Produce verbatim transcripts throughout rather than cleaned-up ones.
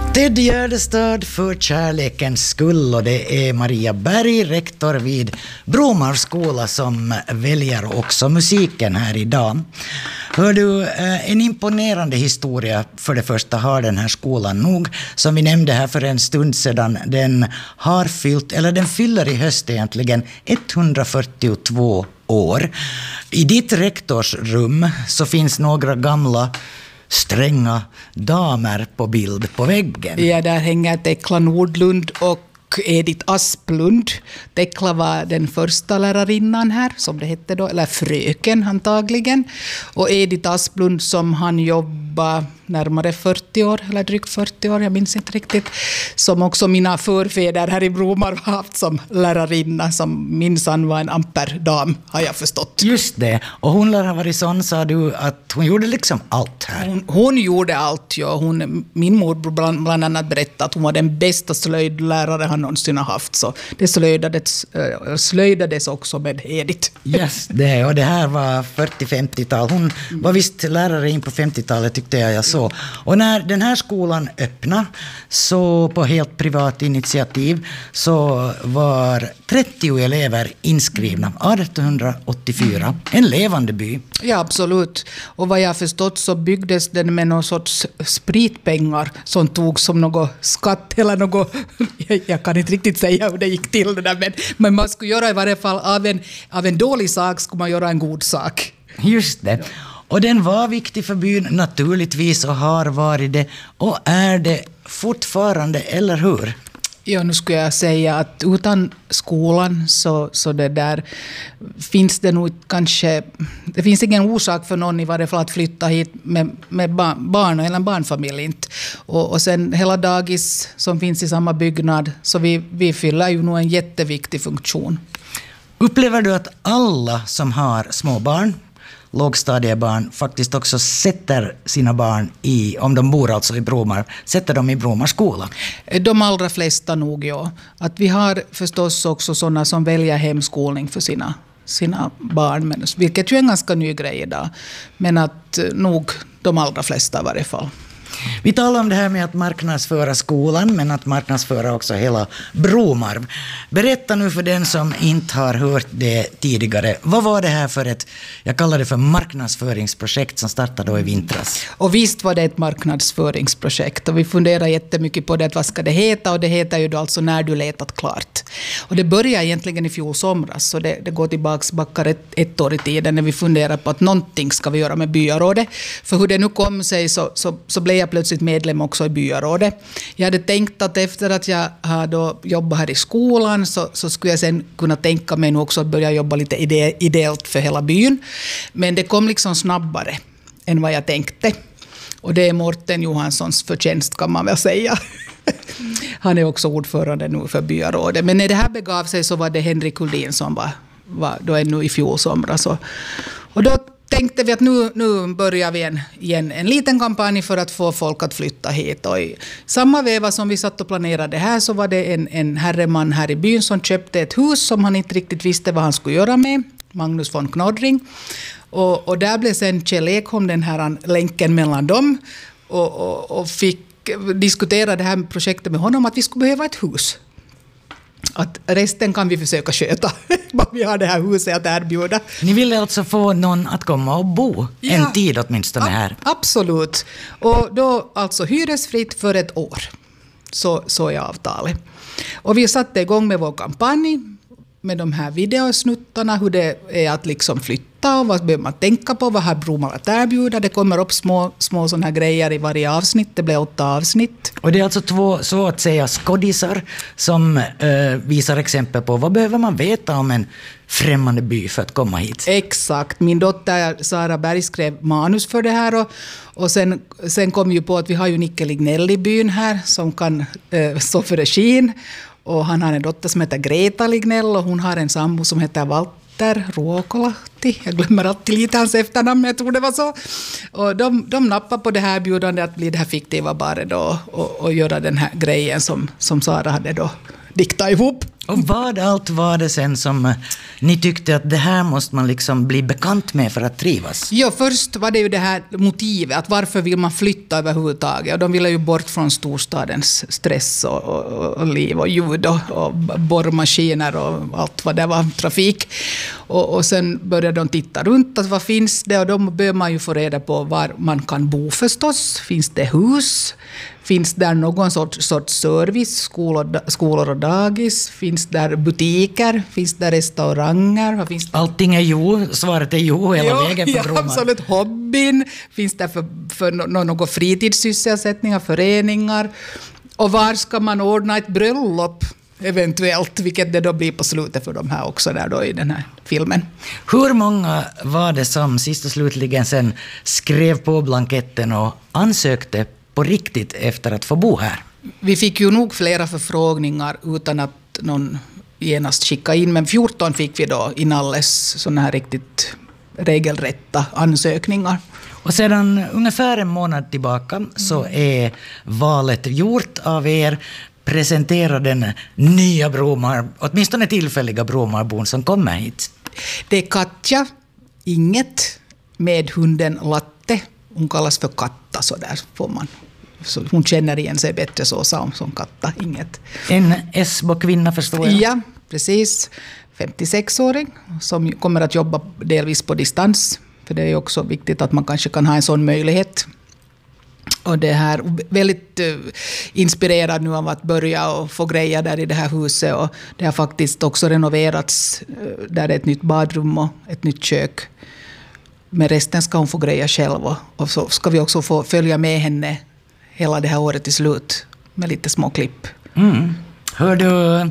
Ted Gärdestad för kärlekens skull, och det är Maria Berg, rektor vid Bromars skola, som väljer också musiken här idag. Hör du, en imponerande historia för det första har den här skolan nog. Som vi nämnde här för en stund sedan, den har fyllt, eller den fyller i höst egentligen etthundrafyrtiotvå år. I ditt rektorsrum så finns några gamla stränga damer på bild på väggen. Ja, där hänger Tekla Nordlund och Edith Asplund. Tekla var den första lärarinnan här, som det hette då, eller fröken antagligen. Och Edith Asplund som han jobba närmare fyrtio år, eller drygt fyrtio år, jag minns inte riktigt, som också mina förfäder här i Bromar har haft som lärarinna, som minsann var en amperdam, har jag förstått. Just det, och hon lär ha varit sån, sa du, att hon gjorde liksom allt här. Hon, hon gjorde allt, ja. Hon, min morbror bland, bland annat berättade att hon var den bästa slöjdlärare han någonsin har haft, så det slöjdades, äh, slöjdades också med Edith. Yes, det, och det här var fyrtio-femtiotal. Hon var visst lärare in på femtiotalet, tyckte jag jag så. Och när den här skolan öppnade, så på helt privat initiativ, så var trettio elever inskrivna artonhundraåttiofyra. En levande by. Ja, absolut. Och vad jag förstått så byggdes den med någon sorts spritpengar som tog som något skatt eller något, jag kan inte riktigt säga hur det gick till det där, men, men man skulle göra i varje fall av en, av en dålig sak skulle man göra en god sak. Just det. Och den var viktig för byn naturligtvis, och har varit det, och är det fortfarande, eller hur? Ja, nu skulle jag säga att utan skolan så, så det där finns det nog kanske, det finns ingen orsak för någon i varje fall att flytta hit med, med barn eller en barnfamilj inte. Och, och sen hela dagis som finns i samma byggnad, så vi, vi fyller ju nog en jätteviktig funktion. Upplever du att alla som har små barn, lågstadiebarn, faktiskt också sätter sina barn i, om de bor alltså i Bromar, sätter dem i Bromars skola? De allra flesta nog, ja. Att vi har förstås också sådana som väljer hemskolning för sina, sina barn, men, vilket ju är en ganska ny grej idag. Men att nog de allra flesta i varje fall. Vi talar om det här med att marknadsföra skolan, men att marknadsföra också hela Bromar. Berätta nu för den som inte har hört det tidigare. Vad var det här för ett, jag kallar det för marknadsföringsprojekt som startade då i vintras? Och visst var det ett marknadsföringsprojekt, och vi funderar jättemycket på det, att vad ska det heta, och det heter ju då alltså När du letat klart. Och det började egentligen i fjol somras, så det, det går tillbaka backar ett, ett år i tiden när vi funderar på att någonting ska vi göra med byarådet. För hur det nu kom sig så, så, så blev jag plötsligt medlem också i byarådet. Jag hade tänkt att efter att jag har då jobbat här i skolan så, så skulle jag sen kunna tänka mig nu också att börja jobba lite ide, ideellt för hela byn. Men det kom liksom snabbare än vad jag tänkte. Och det är Morten Johanssons förtjänst, kan man väl säga. Han är också ordförande nu för byarådet. Men när det här begav sig så var det Henrik Huldin som var, var då ännu i fjol somras. Och, och då tänkte vi att nu, nu börjar vi en, igen en liten kampanj för att få folk att flytta hit. Och i samma veva som vi satt och planerade här så var det en, en herreman här i byn som köpte ett hus som han inte riktigt visste vad han skulle göra med. Magnus von Knodring. Och, och där blev sen Kjell Ekholm den här länken mellan dem, och, och, och fick diskutera det här projektet med honom, att vi skulle behöva ett hus. Att resten kan vi försöka sköta. Vi har det här huset att erbjuda. Ni ville alltså få någon att komma och bo ja, en tid åtminstone här? Absolut. Och då alltså hyresfritt för ett år. Så, så är avtalet. Och vi satte igång med vår kampanj med de här videosnuttarna, hur det är att liksom flytta och vad behöver man tänka på, vad har Bromar att erbjuda. Det kommer upp små, små sådana här grejer i varje avsnitt, det blir åtta avsnitt. Och det är alltså två, så att säga, skådisar som eh, visar exempel på vad behöver man veta om en främmande by för att komma hit. Exakt, min dotter Sara Berg skrev manus för det här, och, och sen, sen kom ju på att vi har ju Nicke Lignell i byn här som kan eh, stå för regin. Och han har en dotter som heter Greta Lignell, och hon har en sambo som heter Walter Ruokolahti. Jag glömmer alltid lite hans efternamn, men jag tror det var så. Och de, de nappar på det här bjudandet att bli det här fiktiva baret då, och, och göra den här grejen som, som Sara hade då diktat ihop. Och vad allt var det sen som ni tyckte att det här måste man liksom bli bekant med för att trivas? Ja, först var det ju det här motivet, att varför vill man flytta överhuvudtaget? Och de ville ju bort från storstadens stress och, och, och liv och ljud och, och borrmaskiner och allt vad det var, trafik. Och, och sen började de titta runt, att vad finns det? Och då bör man ju få reda på var man kan bo förstås. Finns det hus? Finns där någon sorts, sorts service, skolor, skolor och dagis? Finns där butiker? Finns där restauranger? Vad finns det? Allting är jo, svaret är jo hela Jo, vägen ja, på Bromar. absolut. Hobbyn, finns där för, för några fritidssysselsättningar, föreningar. Och var ska man ordna ett bröllop eventuellt, vilket det då blir på slutet för de här också där då i den här filmen. Hur många var det som sist och slutligen sen skrev på blanketten och ansökte på riktigt efter att få bo här? Vi fick ju nog flera förfrågningar utan att någon genast skicka in, men fjorton fick vi då inalles sådana här riktigt regelrätta ansökningar. Och sedan ungefär en månad tillbaka så är valet gjort av er. Presentera den nya Bromar, åtminstone tillfälliga Bromarbon som kommer hit. Det är Katja, inget, med hunden Latte. Hon kallas för Katta, så där får man. Så hon känner igen sig bättre så som, som Katta, inget. En Esbo-kvinna förstår jag. Ja, precis. femtiosex-åring som kommer att jobba delvis på distans. För det är ju också viktigt att man kanske kan ha en sån möjlighet. Och det här väldigt uh, inspirerad nu av att börja och få grejer där i det här huset. Och det har faktiskt också renoverats. Uh, där är ett nytt badrum och ett nytt kök. Men resten ska hon få grejer själv. Och, och så ska vi också få följa med henne hela det här året till slut. Med lite små klipp. Mm. Hör du,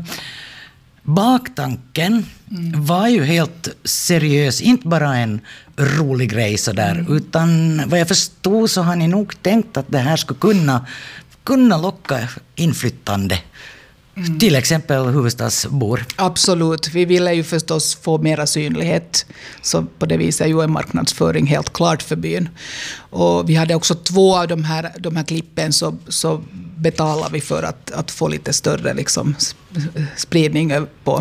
baktanken mm. var ju helt seriös. Inte bara en rolig grej sådär. Mm. Utan vad jag förstod så har ni nog tänkt att det här skulle kunna, kunna locka inflyttande. Mm. Till exempel huvudstadsbor. Absolut. Vi ville ju förstås få mera synlighet. Så på det viset är ju en marknadsföring helt klart för byn. Och vi hade också två av de här, de här klippen så, så betalar vi för att, att få lite större liksom, spridning på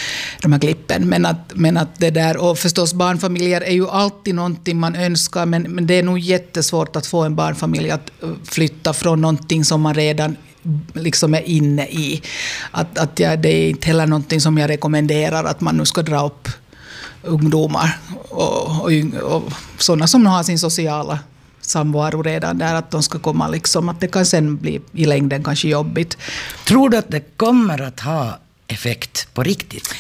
de här klippen. Men att, men att det där, och förstås barnfamiljer är ju alltid någonting man önskar, men, men det är nog jättesvårt att få en barnfamilj att flytta från någonting som man redan liksom är inne i. Att, att jag, det är inte heller någonting som jag rekommenderar att man nu ska dra upp ungdomar och, och, och sådana som har sin sociala samvaro redan där, att de ska komma liksom, att det kan sen bli i längden kanske jobbigt. Tror du att det kommer att ha effekt på riktigt?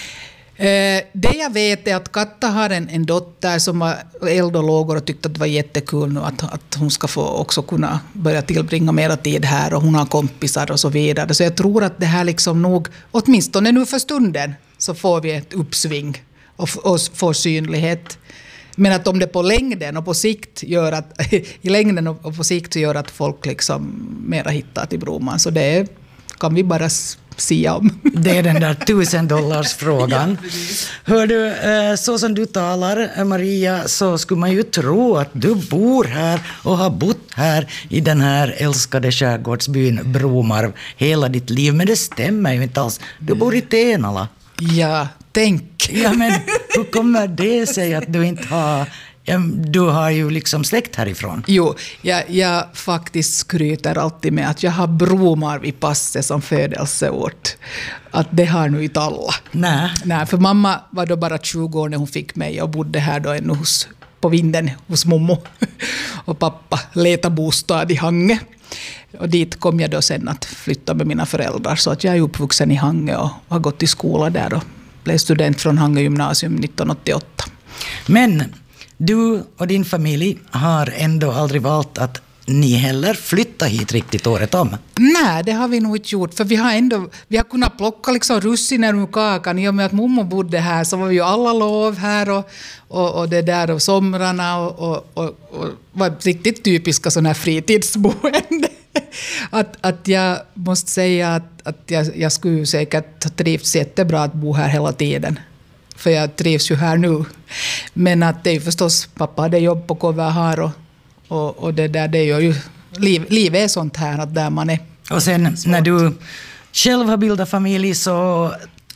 Eh, det jag vet är att Katta har en, en dotter som var eld och lågor och tyckte att det var jättekul nu att, att hon ska få också kunna börja tillbringa mera tid här och hon har kompisar och så vidare. Så jag tror att det här liksom nog, åtminstone nu för stunden, så får vi ett uppsving och, och får synlighet. Men att om det på längden och på sikt gör att, i längden och på sikt gör att folk liksom mera hittar till Broman, så det kan vi bara sia om. Det är den där tusen dollars frågan. Ja, hör du, så som du talar, Maria, så skulle man ju tro att du bor här och har bott här i den här älskade skärgårdsbyn Bromarv hela ditt liv. Men det stämmer ju inte alls. Du bor i Tenala. Ja, tänk. Ja, men hur kommer det sig att du inte har... Du har ju liksom släkt härifrån. Jo, jag, jag faktiskt skryter alltid med att jag har Bromarv i passet som födelseort. Att det har nu inte alla. Nej. Nej, för mamma var då bara tjugo år när hon fick mig och bodde här då ännu hos, på vinden hos mommo. Och pappa letade bostad i Hange. Och dit kom jag då sen att flytta med mina föräldrar. Så att jag är uppvuxen i Hange och har gått i skola där och blev student från Hange gymnasium nittonhundraåttioåtta. Men... du och din familj har ändå aldrig valt att ni heller flytta hit riktigt året om. Nej, det har vi nog inte gjort. För vi har ändå vi har kunnat plocka liksom russiner ur kakan. I och med att mommo bodde här så var vi ju alla lov här. Och, och, och det där och somrarna. Och, och, och, och var riktigt typiska sådana här fritidsboende. Att, att jag måste säga att, att jag, jag skulle säkert ha trivts jättebra att bo här hela tiden. För jag trivs ju här nu. Men att det är ju förstås, pappa hade jobb på K V här och, och, och det där, det är ju, liv, livet är sånt här att där man är. Och sen när du själv har bildat familj så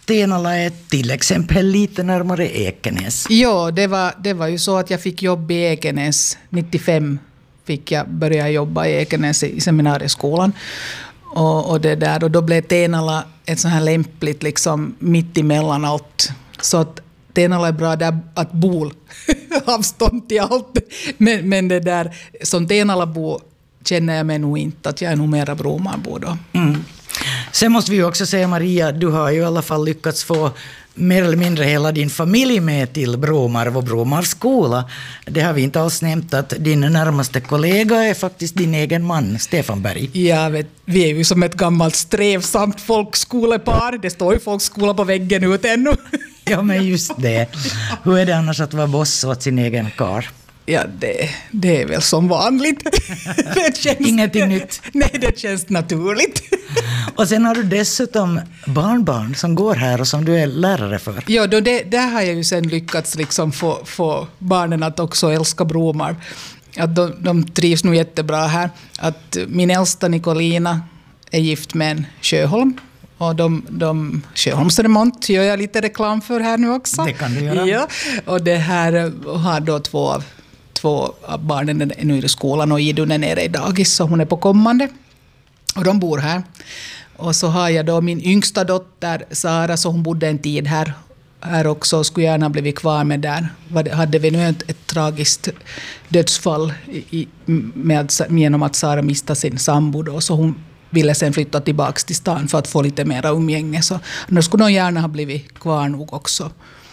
Tenala är till exempel lite närmare Ekenäs. Ja, det var, det var ju så att jag fick jobb i Ekenäs. nittiofem fick jag börja jobba i Ekenäs i seminarieskolan. Och, och, det där, och då blev Tenala ett så här lämpligt liksom mitt emellan allt. Så att Tenala är bra där att bo avstånd till allt. Men, men det där, som Tenalabo känner jag mig nog inte att jag är nog mera Bromarbo då. Mm. Sen måste vi ju också säga, Maria, du har ju i alla fall lyckats få mer eller mindre hela din familj med till Bromarv och Bromarvs skola. Det har vi inte alls nämnt, att din närmaste kollega är faktiskt din egen man, Stefan Berg. Ja, vet, vi är ju som ett gammalt strävsamt folkskolepar. Det står ju folkskola på väggen ut ännu. Ja, men just det. Hur är det annars att vara boss åt sin egen karl? Ja, det, det är väl som vanligt. Det känns, Ingenting nytt. Nej, det känns naturligt. Och sen har du dessutom barnbarn som går här och som du är lärare för. Ja, då det, där har jag ju sen lyckats liksom få, få barnen att också älska Bromarv. Att de, de trivs nog jättebra här. Att min äldsta Nicolina är gift med en Sjöholm. Och de, de Sjöholmsremont gör jag lite reklam för här nu också. Det kan du göra. Ja, och det här har då två av, två av barnen är nu i skolan och Idun är nere i dagis så hon är på kommande. Och de bor här. Och så har jag då min yngsta dotter Sara, så hon bodde en tid här, här också. Skulle gärna blivit kvar med där. Hade vi nu ett, ett tragiskt dödsfall i, med, genom att Sara miste sin sambo då, så hon ville sen flytta tillbaka till stan för att få lite mera umgänge. Så då skulle de gärna ha blivit kvar nog också.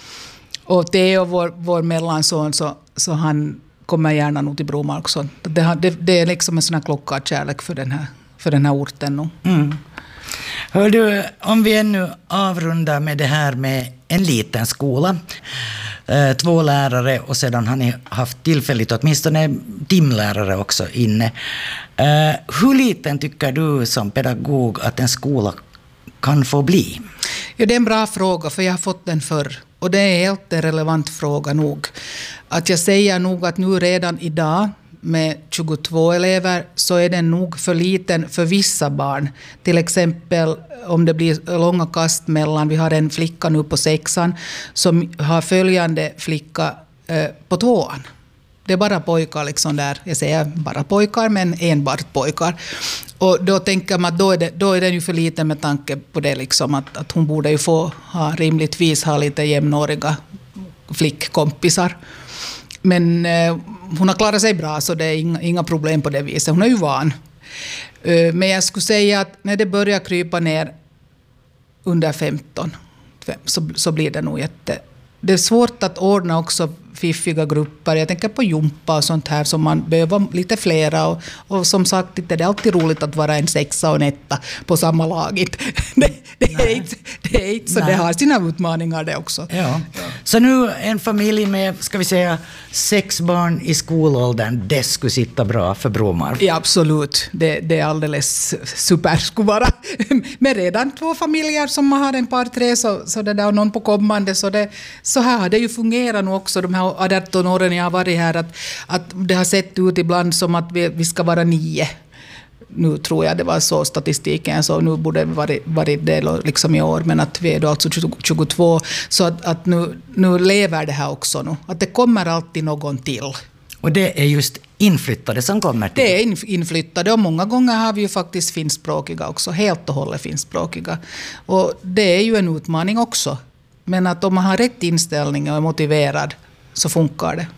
Och Theo, vår, vår mellanson, så, så han kommer gärna nog till Bromar också. Det, det, det är liksom en sån här klockakärlek för den här, för den här orten nu. Mm. Hör du, om vi ännu avrundar med det här med en liten skola. Eh, två lärare och sedan har ni haft tillfälligt åtminstone timlärare också inne. Eh, hur liten tycker du som pedagog att en skola kan få bli? Ja, det är en bra fråga, för jag har fått den förr. Och det är helt en relevant fråga nog. Att jag säger nog att nu redan idag med tjugotvå elever så är den nog för liten för vissa barn. Till exempel om det blir långa kast mellan, vi har en flicka nu på sexan som har följande flicka eh, på tvåan. Det är bara pojkar liksom där. Jag säger bara pojkar, men enbart pojkar. Och då tänker man att då är, det, då är den ju för liten med tanke på det liksom att, att hon borde ju få ha, rimligtvis ha lite jämnåriga flickkompisar. Men eh, hon har klarat sig bra, så det är inga, inga problem på det viset. Hon är ju van. Eh, men jag skulle säga att när det börjar krypa ner under femton så, så blir det nog jätte... Det är svårt att ordna också fiffiga grupper. Jag tänker på jumpa och sånt här som man behöver lite flera. Och, och som sagt, det är alltid roligt att vara en sexa och en etta på samma laget. Det, det, är inte, det är inte så. Nej. Det har sina utmaningar det också. Ja. Ja. Så nu en familj med, ska vi säga, sex barn i skolåldern, det skulle sitta bra för Bromarv. Ja, absolut. Det, det är alldeles super skulle vara. Men redan två familjer som har en par tre så, så det där, och någon på kommande. Så, det, så här har det ju fungerat nu också de här arton åren jag har varit här, att, att det har sett ut ibland som att vi, vi ska vara nio. Nu tror jag det var så statistiken, så nu borde det varit, varit det liksom i år, men att vi är då alltså tjugotvå, så att, att nu, nu lever det här också nu. Att det kommer alltid någon till. Och det är just inflyttade som kommer till? Det är inflyttade, och många gånger har vi ju faktiskt finskspråkiga också, helt och hållet finskspråkiga. Och det är ju en utmaning också. Men att om man har rätt inställning och är motiverad så funkar det.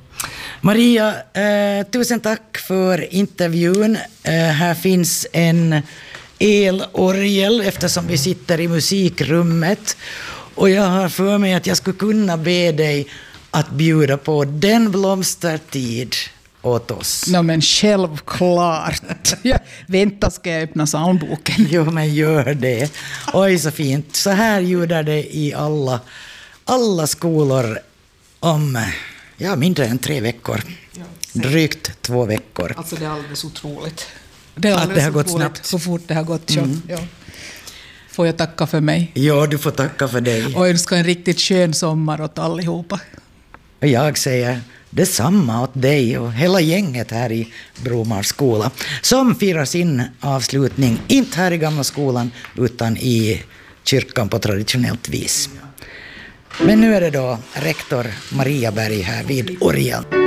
Maria, eh, tusen tack för intervjun. Eh, här finns en elorgel eftersom vi sitter i musikrummet. Och jag har för mig att jag skulle kunna be dig att bjuda på Den blomstertid åt oss. No, men självklart. Ja, vänta, ska jag öppna psalmboken? Jo, men gör det. Oj, så fint. Så här ljudar det i alla, alla skolor om ja, mindre än tre veckor. Ja, drygt två veckor. Alltså det är alldeles otroligt. Det är alldeles att det har gått otroligt, snabbt. Så fort det har gått. Mm. Ja. Får jag tacka för mig? Ja, du får tacka för dig. Och önska en riktigt skön sommar åt allihopa. Och jag säger detsamma åt dig och hela gänget här i Bromarvs skola, som firar sin avslutning inte här i Gamla skolan utan i kyrkan på traditionellt vis. Men nu är det då rektor Maria Berg här vid Orient.